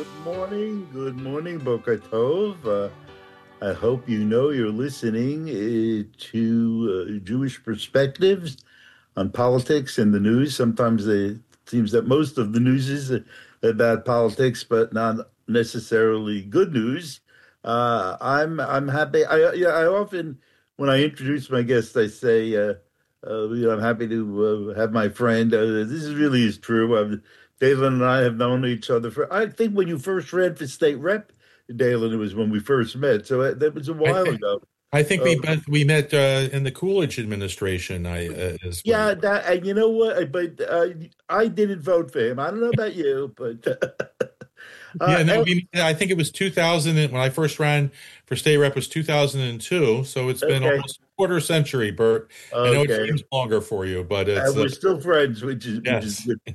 Good morning, Boker Tov. I hope you know you're listening to Jewish perspectives on politics and the news. Sometimes it seems that most of the news is about politics, but not necessarily good news. I'm happy. I often, when I introduce my guests, I say, I'm happy to have my friend. This is really is true. David and I have known each other for. I think when you first ran for state rep, Dalen, it was when we first met. So that was a while I ago. I think Uh, we met in the Coolidge administration. I is when yeah, that and you know what? But I didn't vote for him. I don't know about you, but yeah, no, uh, I think it was 2000 when I first ran for state rep was 2002. So it's been okay, almost a quarter century, Bert. I know it okay. seems longer for you, but it's We're still friends, which is yes. good.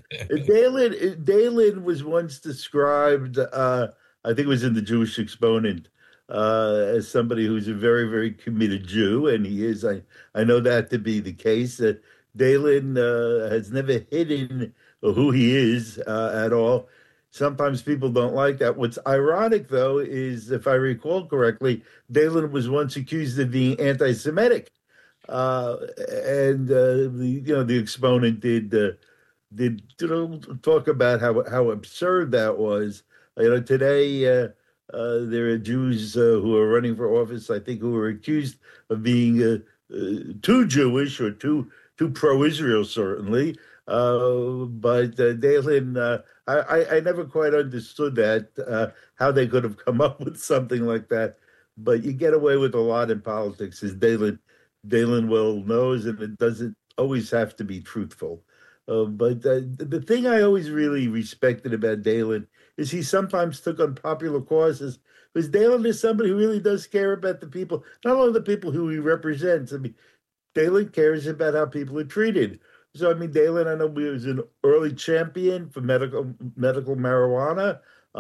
Dalen was once described, I think it was in the Jewish Exponent, as somebody who's a very, very committed Jew, and he is. I know that to be the case. Dalen has never hidden who he is at all. Sometimes people don't like that. What's ironic, though, is if I recall correctly, Dalen was once accused of being anti-Semitic. And the exponent did talk about how absurd that was. Today there are Jews who are running for office, I think, who are accused of being too Jewish or too pro-Israel, certainly. But Dalen, I never quite understood that how they could have come up with something like that. But you get away with a lot in politics, as Dalen well knows, and it doesn't always have to be truthful. But the thing I always really respected about Dalen is he sometimes took unpopular causes. Because Dalen is somebody who really does care about the people, not only the people who he represents. I mean, Dalen cares about how people are treated. So I mean, Dalen, I know he was an early champion for medical marijuana,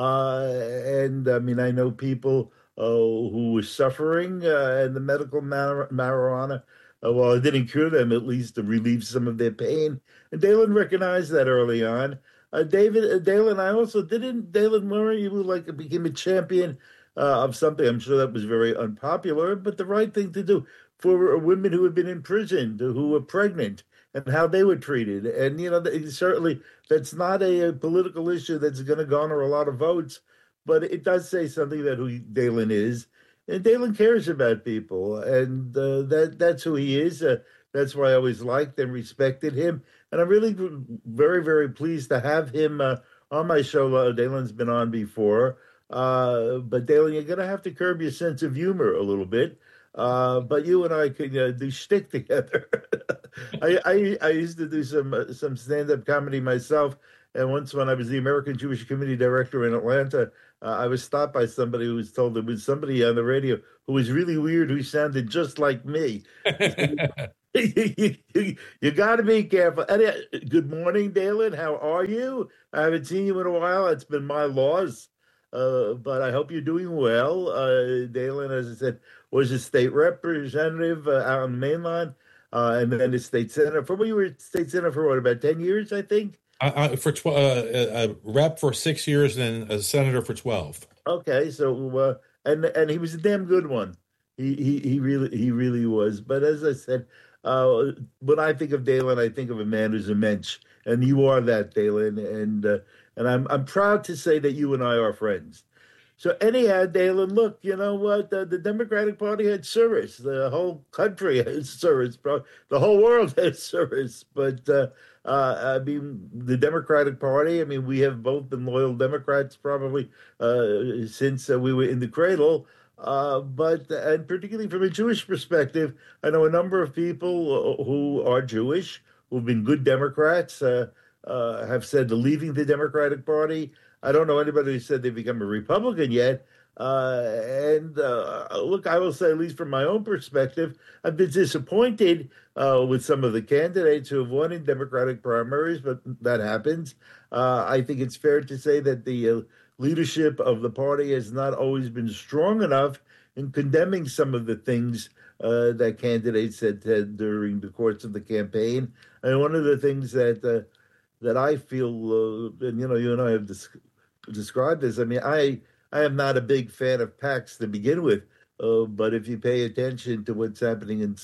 and I mean, I know people who were suffering and the marijuana. Well, it didn't cure them, at least to relieve some of their pain. And Dalen recognized that early on. Dalen, I also didn't. Dalen Murray, who like became a champion of something. I'm sure that was very unpopular, but the right thing to do for women who had been imprisoned, who were pregnant, and how they were treated. And, certainly that's not a political issue that's going to garner a lot of votes, but it does say something about who Dalen is. And Dalen cares about people, and that's who he is. That's why I always liked and respected him. And I'm really very, very pleased to have him on my show. Dalen's been on before. But Dalen, you're going to have to curb your sense of humor a little bit. But you and I could do shtick together. I used to do some stand up comedy myself, and once when I was the American Jewish Committee director in Atlanta, I was stopped by somebody who was told there was somebody on the radio who was really weird who sounded just like me. You got to be careful. Good morning, Dalen. How are you? I haven't seen you in a while. It's been my loss. But I hope you're doing well. Dalen, as I said, was a state representative out on the mainland, and then a state senator. For what you were state senator for what, about 10 years, I think? for a rep for 6 years and a senator for 12. Okay, so and he was a damn good one. He really was. But as I said, when I think of Dalen, I think of a man who's a mensch, and you are that, Dalen. And I'm proud to say that you and I are friends. So anyhow, Dalen, look, you know what? The Democratic Party had service. The whole country has service. The whole world has service. But I mean, the Democratic Party. I mean, we have both been loyal Democrats probably since we were in the cradle. But and particularly from a Jewish perspective, I know a number of people who are Jewish who've been good Democrats. Have said leaving the Democratic Party. I don't know anybody who said they've become a Republican yet. And look, I will say, at least from my own perspective, I've been disappointed with some of the candidates who have won in Democratic primaries, but that happens. I think it's fair to say that the leadership of the party has not always been strong enough in condemning some of the things that candidates said during the course of the campaign. And one of the things that I feel, and you and I have describe this. I mean, I am not a big fan of PACs to begin with, but if you pay attention to what's happening in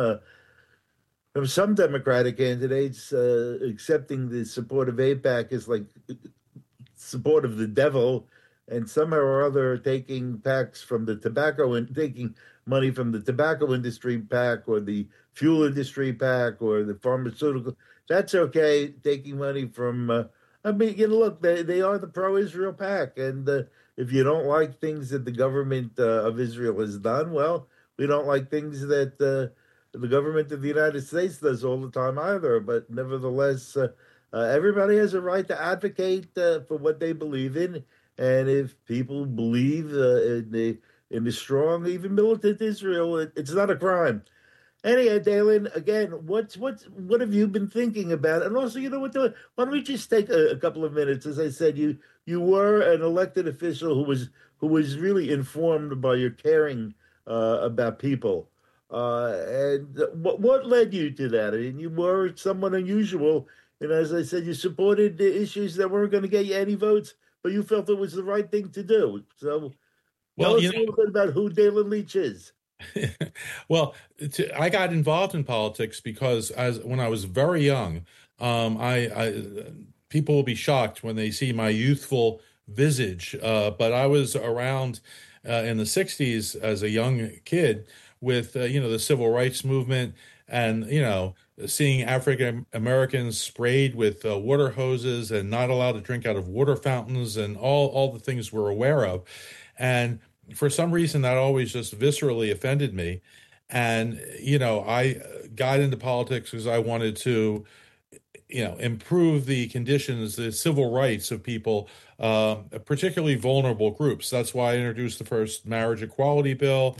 from some Democratic candidates, accepting the support of AIPAC is like support of the devil, and somehow or other taking PACs from the tobacco and taking money from the tobacco industry PAC or the fuel industry PAC or the pharmaceutical. That's okay. Taking money from, I mean, look, they are the pro-Israel PAC, and if you don't like things that the government of Israel has done, well, we don't like things that the government of the United States does all the time either. But nevertheless, everybody has a right to advocate for what they believe in, and if people believe in the strong, even militant Israel, it's not a crime. Anyway, Dalen, again, what have you been thinking about? And also, you know what? Why don't we just take a couple of minutes? As I said, you were an elected official who was really informed by your caring about people. And what led you to that? I mean, you were someone unusual, and as I said, you supported the issues that weren't going to get you any votes, but you felt it was the right thing to do. So, tell Well, us a little bit about who Dalen Leach is. well, I got involved in politics because as when I was very young, I people will be shocked when they see my youthful visage, but I was around in the '60s as a young kid with the civil rights movement, and seeing African Americans sprayed with water hoses and not allowed to drink out of water fountains and all the things we're aware of, and for some reason that always just viscerally offended me. And I got into politics because I wanted to improve the conditions, the civil rights of people, particularly vulnerable groups. That's why I introduced the first marriage equality bill.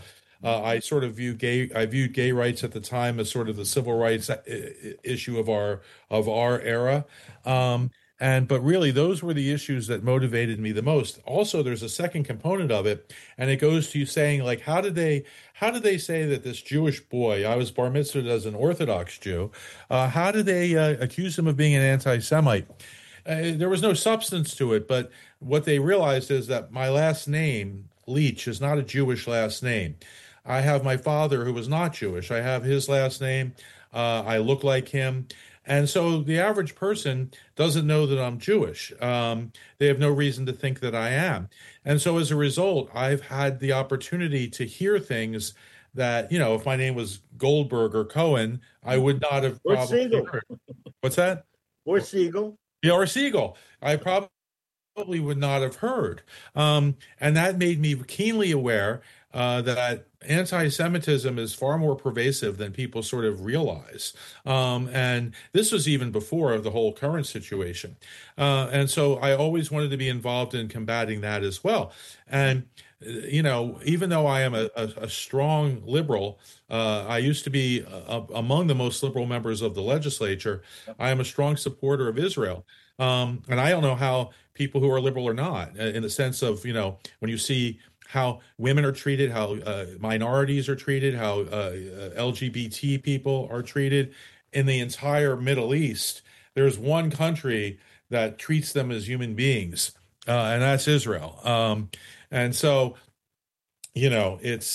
I viewed gay rights at the time as sort of the civil rights issue of our era. But really, those were the issues that motivated me the most. Also, there's a second component of it, and it goes to you saying, like, how did they say that this Jewish boy, I was bar mitzvahed as an Orthodox Jew, how did they accuse him of being an anti-Semite? There was no substance to it, but what they realized is that my last name, Leach, is not a Jewish last name. I have my father who was not Jewish. I have his last name. I look like him. And so the average person doesn't know that I'm Jewish. They have no reason to think that I am. And so as a result, I've had the opportunity to hear things that, if my name was Goldberg or Cohen, I would not have Or probably Siegel. heard. What's that? Or Siegel. Yeah, or Siegel. I probably would not have heard. And that made me keenly aware that anti-Semitism is far more pervasive than people sort of realize. And this was even before the whole current situation. And so I always wanted to be involved in combating that as well. And even though I am a strong liberal, I used to be among the most liberal members of the legislature. I am a strong supporter of Israel. And I don't know how people who are liberal are not, in the sense of, when you see how women are treated, how minorities are treated, how LGBT people are treated in the entire Middle East. There's one country that treats them as human beings, and that's Israel. And so, it's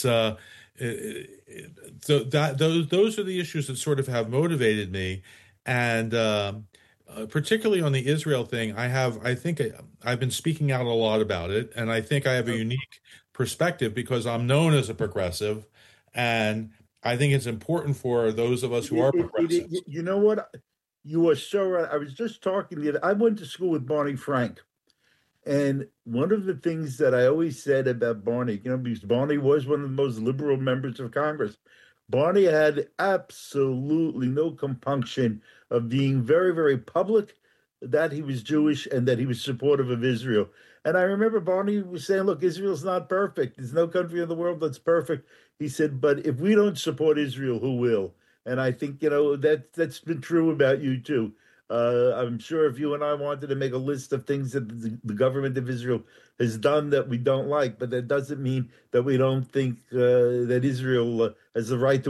those are the issues that sort of have motivated me, and particularly on the Israel thing, I think I've been speaking out a lot about it, and I think I have a unique perspective because I'm known as a progressive, and I think it's important for those of us who are progressives. You know what? You are so right. I was just talking to you. I went to school with Barney Frank. And one of the things that I always said about Barney, because Barney was one of the most liberal members of Congress, Barney had absolutely no compunction of being very, very public that he was Jewish and that he was supportive of Israel. And I remember Barney was saying, look, Israel's not perfect. There's no country in the world that's perfect. He said, but if we don't support Israel, who will? And I think, that's been true about you too. I'm sure if you and I wanted to make a list of things that the government of Israel has done that we don't like, but that doesn't mean that we don't think that Israel has the right to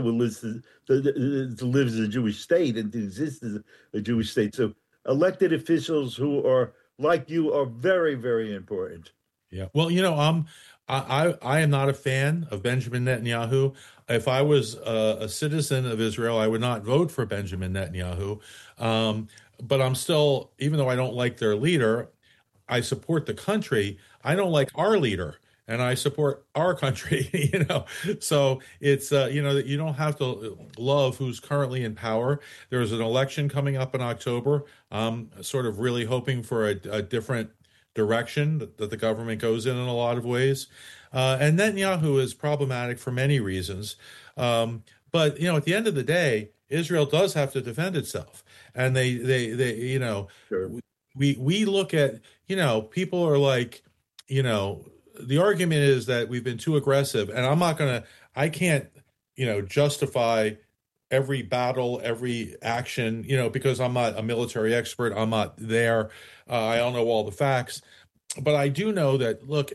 live as a Jewish state and to exist as a Jewish state. So elected officials who are like you are very, very important. Yeah. Well, I am not a fan of Benjamin Netanyahu. If I was a citizen of Israel, I would not vote for Benjamin Netanyahu. Um, but I'm still, even though I don't like their leader, I support the country. I don't like our leader, and I support our country. So it's that you don't have to love who's currently in power. There's an election coming up in October. I'm sort of really hoping for a different direction that the government goes in a lot of ways. And Netanyahu is problematic for many reasons. But at the end of the day, Israel does have to defend itself, and Sure. we look at, people are like, the argument is that we've been too aggressive, and I can't, justify every battle, every action, because I'm not a military expert. I'm not there. I don't know all the facts, but I do know that, look,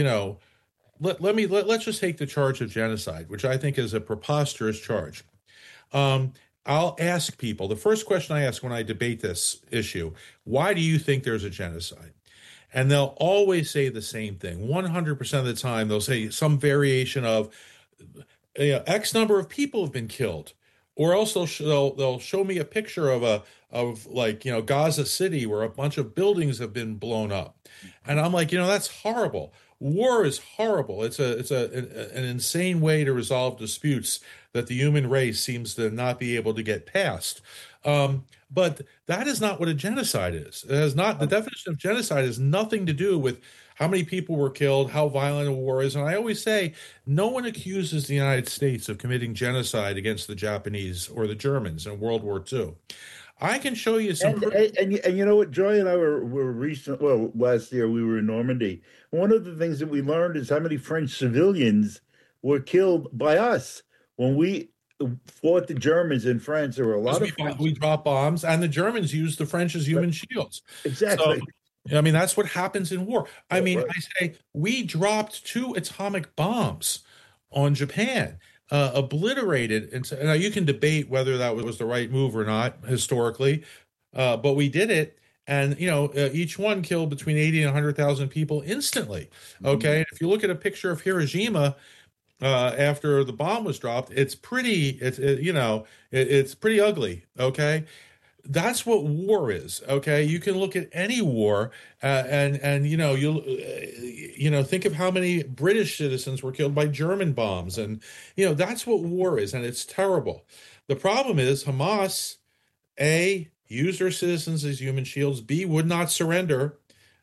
let's just take the charge of genocide, which I think is a preposterous charge. Um, I'll ask people, the first question I ask when I debate this issue, why do you think there's a genocide? And they'll always say the same thing. 100% of the time, they'll say some variation of, X number of people have been killed. Or else they'll show me a picture of like, Gaza City, where a bunch of buildings have been blown up. And I'm like, that's horrible. War is horrible. An insane way to resolve disputes that the human race seems to not be able to get past. But that is not what a genocide is. It has not, the definition of genocide has nothing to do with how many people were killed, how violent a war is. And I always say, no one accuses the United States of committing genocide against the Japanese or the Germans in World War II. I can show you some. And you know what? Joy and I were recent. Well, last year we were in Normandy. One of the things that we learned is how many French civilians were killed by us when we fought the Germans in France. There were a lot of French. We dropped bombs, and the Germans used the French as human shields. So, Exactly. I mean, that's what happens in war. I mean, Right. I say we dropped 2 atomic bombs on Japan, obliterated. And so, now you can debate whether that was the right move or not historically, but we did it. And, each one killed between 80 and 100,000 people instantly. Okay. And if you look at a picture of Hiroshima, after the bomb was dropped, it's it's pretty ugly. Okay. That's what war is. Okay, you can look at any war, and you'll think of how many British citizens were killed by German bombs, and that's what war is, and it's terrible. The problem is Hamas, A, used their citizens as human shields, B, would not surrender,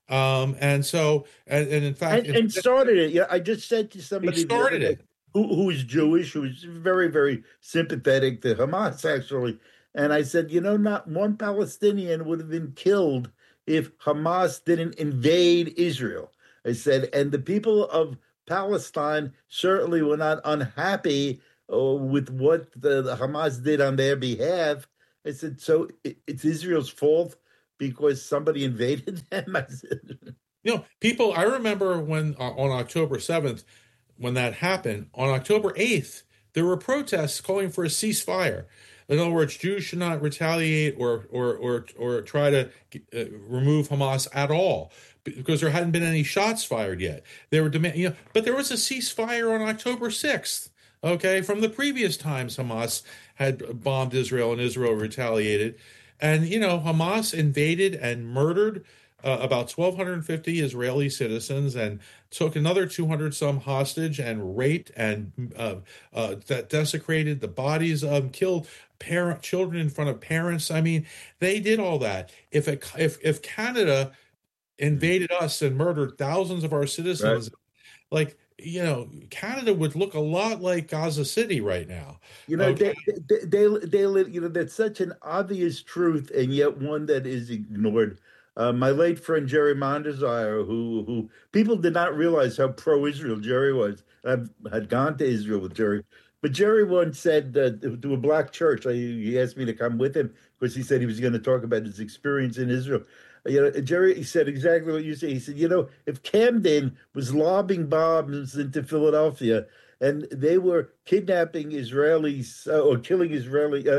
and in fact, And started it. Yeah, I just said to they somebody the other started day it. who is Jewish, who is very, very sympathetic to Hamas, actually. And I said, not one Palestinian would have been killed if Hamas didn't invade Israel. I said, and the people of Palestine certainly were not unhappy with what the Hamas did on their behalf. I said, so it's Israel's fault because somebody invaded them? I said, People. I remember when on October 7th, when that happened. On October 8th, there were protests calling for a ceasefire. In other words, Jews should not retaliate or try to remove Hamas at all because there hadn't been any shots fired yet. They were demanding, but there was a ceasefire on October 6th. Okay, from the previous times Hamas had bombed Israel and Israel retaliated, and Hamas invaded and murdered about 1,250 Israeli citizens and took another 200 some hostage and raped and that desecrated the bodies of killed children in front of parents. I mean, they did all that. If Canada invaded us and murdered thousands of our right. citizens, like Canada would look a lot like Gaza City right now. You know, Okay. they live, that's such an obvious truth, and yet one that is ignored. My late friend Jerry Mondesire, who people did not realize how pro-Israel Jerry was. I had gone to Israel with Jerry, but Jerry once said to a black church, he asked me to come with him because he said he was going to talk about his experience in Israel. Jerry, he said exactly what you say. He said, if Camden was lobbing bombs into Philadelphia and they were kidnapping Israelis or killing Israeli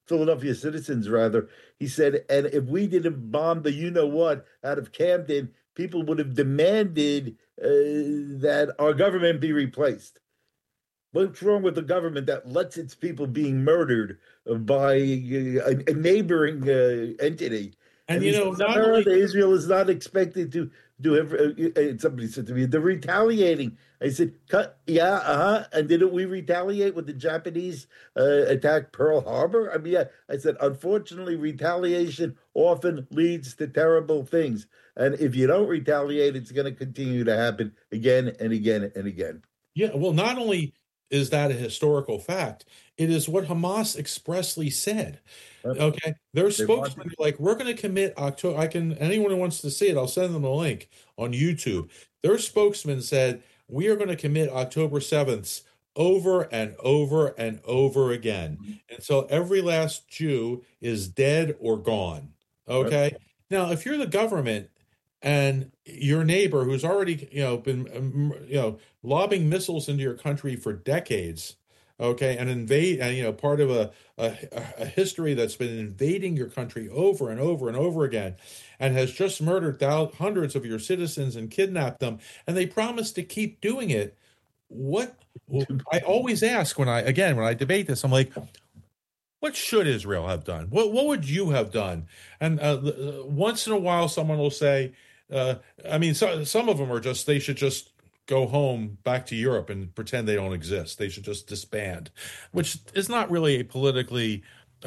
Philadelphia citizens rather. He said, and if we didn't bomb the you know what out of Camden, people would have demanded that our government be replaced. What's wrong with the government that lets its people being murdered by a neighboring entity? And And he says, not only America, Israel is not expected to do. Somebody said to me, they're retaliating. I said, cut, yeah, And didn't we retaliate when the Japanese attacked Pearl Harbor? I mean, yeah, I said, unfortunately, retaliation often leads to terrible things. And if you don't retaliate, it's going to continue to happen again and again and again. yeah, well, not only is that a historical fact, it is what Hamas expressly said. Okay, their They want spokesman like, we're going to commit October. Anyone who wants to see it, I'll send them a link on YouTube. Their spokesman said we are going to commit October 7th over and over and over again until every last Jew is dead or gone. Okay, now if you're the government and your neighbor who's already been lobbing missiles into your country for decades, okay, and invade, and part of a history that's been invading your country over and over and over again, and has just murdered hundreds of your citizens and kidnapped them, and they promise to keep doing it. What I always ask when I debate this, I'm like, what should Israel have done? What would you have done? And once in a while, someone will say, some of them are just, they should just go home back to Europe and pretend they don't exist. They should just disband, which is not really a politically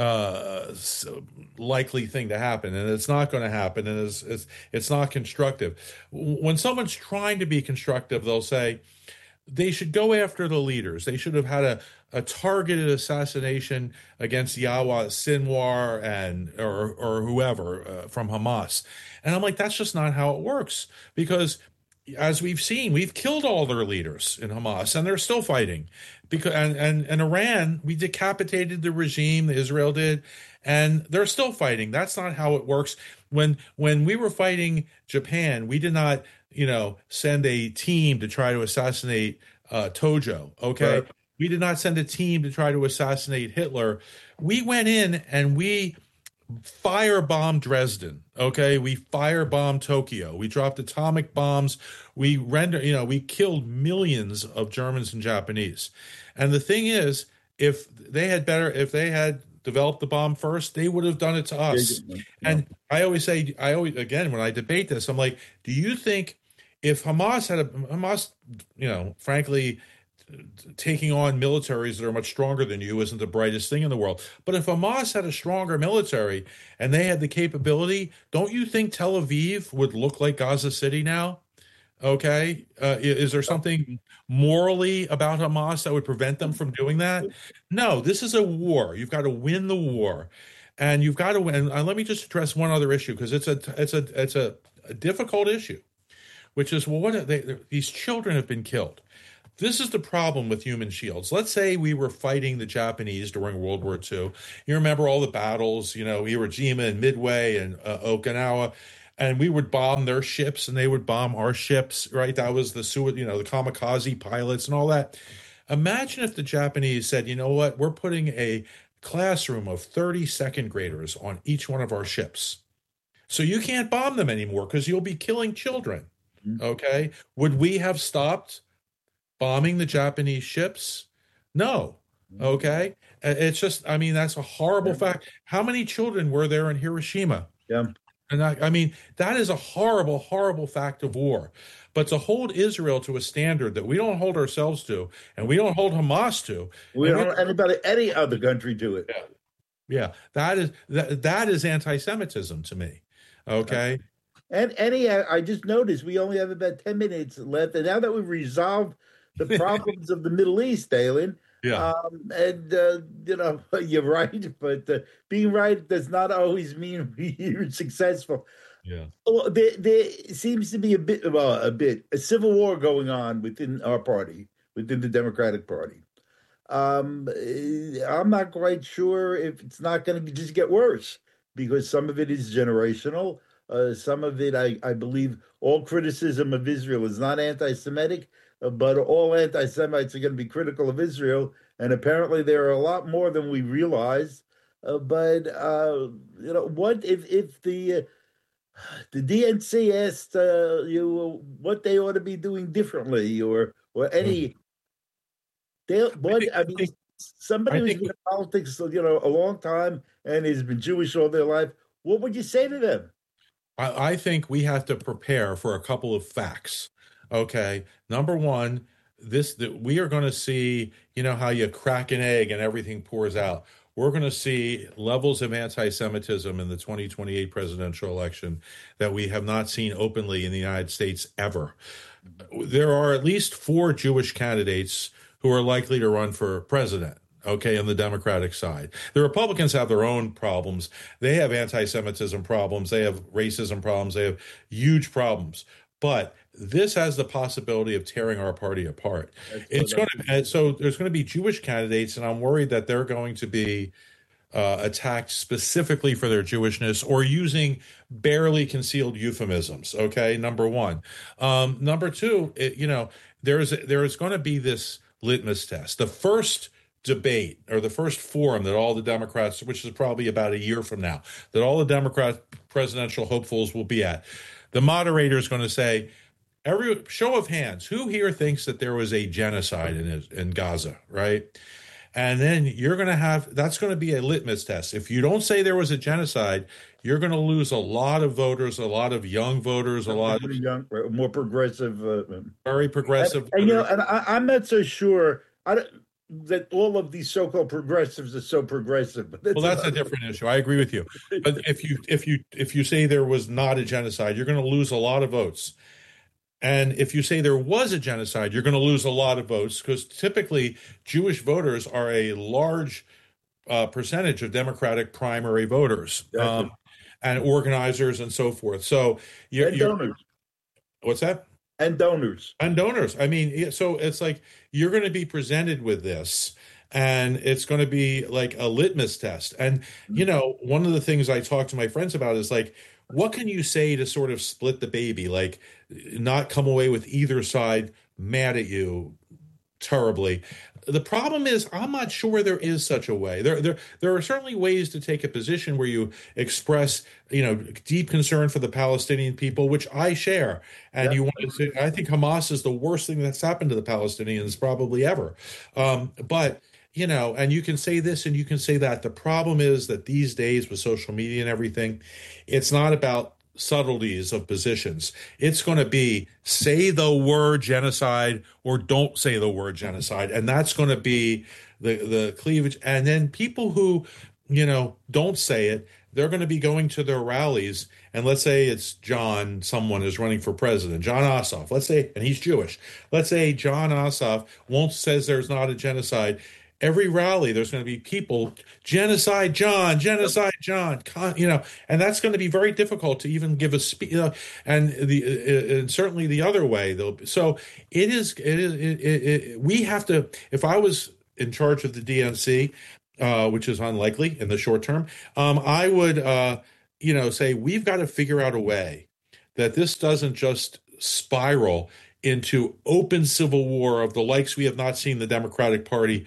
likely thing to happen, and it's not going to happen, and it's not constructive. When someone's trying to be constructive, they'll say they should go after the leaders. They should have had a targeted assassination against Yahya Sinwar or whoever from Hamas. And I'm like, that's just not how it works, because as we've seen, we've killed all their leaders in Hamas, and they're still fighting. Because and Iran, we decapitated the regime, Israel did, and they're still fighting. That's not how it works. When we were fighting Japan, we did not, send a team to try to assassinate Tojo. Okay, right. We did not send a team to try to assassinate Hitler. We went in and we firebombed Dresden. Okay, we firebombed Tokyo. We dropped atomic bombs. We killed millions of Germans and Japanese. And the thing is, if they had developed the bomb first, they would have done it to us. Yeah. And I always say, again, when I debate this, I'm like, do you think if Hamas, frankly, taking on militaries that are much stronger than you isn't the brightest thing in the world. But if Hamas had a stronger military and they had the capability, don't you think Tel Aviv would look like Gaza City now? Okay. Is there something morally about Hamas that would prevent them from doing that? No, this is a war. You've got to win the war. And you've got to win. And let me just address one other issue, because it's a difficult issue, which is, well, these children have been killed. This is the problem with human shields. Let's say we were fighting the Japanese during World War II. You remember all the battles, Iwo Jima and Midway and Okinawa, and we would bomb their ships and they would bomb our ships, right? That was the kamikaze pilots and all that. Imagine if the Japanese said, you know what, we're putting a classroom of 30 second graders on each one of our ships. So you can't bomb them anymore because you'll be killing children, okay? Would we have stopped bombing the Japanese ships? No. Okay. It's just, that's a horrible fact. How many children were there in Hiroshima? Yeah. And that is a horrible, horrible fact of war. But to hold Israel to a standard that we don't hold ourselves to, and we don't hold Hamas to, we don't hold any other country to it. Yeah. That is anti-Semitism to me. Okay. And I just noticed we only have about 10 minutes left. And now that we've resolved the problems of the Middle East, Dalen. Yeah. You're right, but being right does not always mean you're successful. Yeah. Well, there seems to be a civil war going on within our party, within the Democratic Party. I'm not quite sure if it's not going to just get worse, because some of it is generational. Some of it, I believe, all criticism of Israel is not anti-Semitic, but all anti-Semites are going to be critical of Israel. And apparently there are a lot more than we realize. But what if the DNC asked you what they ought to be doing differently, or Mm. any they what I mean, somebody I who's think been in politics a long time and has been Jewish all their life, what would you say to them? I think we have to prepare for a couple of facts. Okay. Number one, this that we are going to see, you know, how you crack an egg and everything pours out. We're going to see levels of anti-Semitism in the 2028 presidential election that we have not seen openly in the United States ever. There are at least four Jewish candidates who are likely to run for president. Okay, on the Democratic side, the Republicans have their own problems. They have anti-Semitism problems. They have racism problems. They have huge problems. But this has the possibility of tearing our party apart. That's what It's going to, and so there's going to be Jewish candidates, and I'm worried that they're going to be attacked specifically for their Jewishness or using barely concealed euphemisms. Okay, number one. Number two, there is going to be this litmus test. The first debate or the first forum that all the Democrats, which is probably about a year from now, that all the Democrat presidential hopefuls will be at. The moderator is going to say, every show of hands, who here thinks that there was a genocide in Gaza, right? And then you're going to have that's going to be a litmus test. If you don't say there was a genocide, you're going to lose a lot of voters, a lot of young voters, a lot of young, more progressive. very progressive And voters. I'm not so sure that all of these so-called progressives are so progressive. But Well, that's a different issue. I agree with you. But if you say there was not a genocide, you're going to lose a lot of votes. And if you say there was a genocide, you're going to lose a lot of votes because typically Jewish voters are a large percentage of Democratic primary voters, exactly. and organizers and so forth. So And donors. what's that? And donors. And donors. I mean, so it's like you're going to be presented with this, and it's going to be like a litmus test. And, one of the things I talk to my friends about is like, what can you say to sort of split the baby? Like, not come away with either side mad at you terribly. The problem is, I'm not sure there is such a way. There are certainly ways to take a position where you express, deep concern for the Palestinian people, which I share. And Yeah. you want to say, I think Hamas is the worst thing that's happened to the Palestinians probably ever. But and you can say this and you can say that. The problem is that these days with social media and everything, it's not about subtleties of positions. It's going to be say the word genocide or don't say the word genocide. And that's going to be the cleavage. And then people who, don't say it, they're going to be going to their rallies. And let's say it's someone is running for president, John Ossoff. Let's say, and he's Jewish. Let's say John Ossoff says there's not a genocide. Every rally, there's going to be people, genocide John, and that's going to be very difficult to even give a speech. And certainly the other way, though. So we have to, if I was in charge of the DNC, which is unlikely in the short term, I would, say we've got to figure out a way that this doesn't just spiral into open civil war of the likes we have not seen the Democratic Party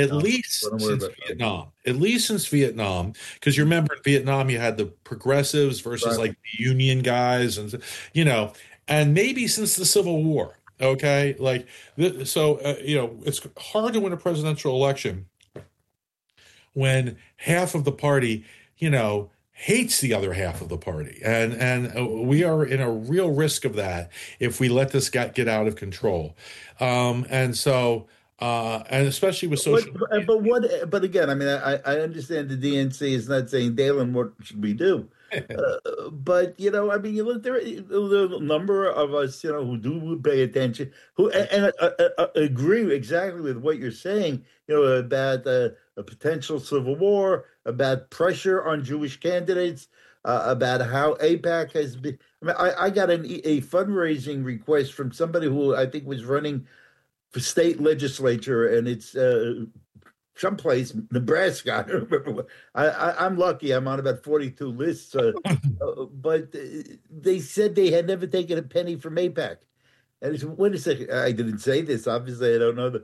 at least since Vietnam, because you remember in Vietnam you had the progressives versus Right. like the union guys, and and maybe since the Civil War. Okay, like so it's hard to win a presidential election when half of the party, hates the other half of the party, and we are in a real risk of that if we let this get out of control, and so and especially with social media. But again, I mean, I understand the DNC is not saying, Dalen, what should we do? But I mean, you look there, the number of us, who do pay attention, who and agree exactly with what you're saying, about a potential civil war, about pressure on Jewish candidates, about how AIPAC has been. I mean, I got a fundraising request from somebody who I think was running for state legislature, and it's someplace Nebraska. I don't remember what. I'm lucky. I'm on about 42 lists, but they said they had never taken a penny from AIPAC. And I said, wait a second. I didn't say this. Obviously, I don't know.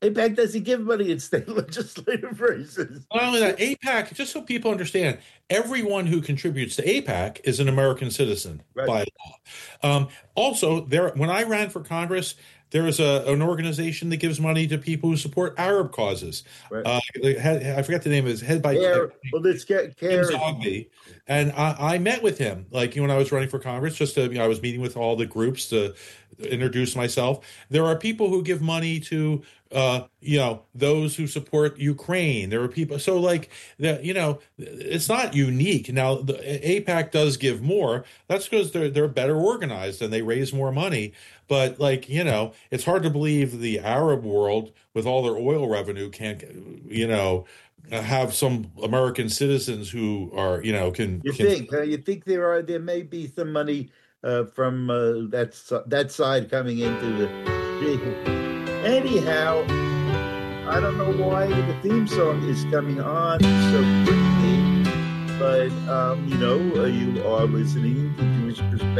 AIPAC doesn't give money in state legislative races. Not only that, AIPAC, just so people understand, everyone who contributes to AIPAC is an American citizen Right. by law. Also, when I ran for Congress, there is an organization that gives money to people who support Arab causes. Right. I forget the name of it. It's head by Well, let's get Tim Zogby. And I met with him, like when I was running for Congress, I was meeting with all the groups to introduce myself. There are people who give money to, those who support Ukraine. There are people, so like that, it's not unique. Now, the AIPAC does give more. That's because they're better organized and they raise more money. But it's hard to believe the Arab world with all their oil revenue can't, have some American citizens who are, can. You think there may be some money from that side coming into the. Anyhow, I don't know why the theme song is coming on so quickly, but you are listening to Jewish Perspective.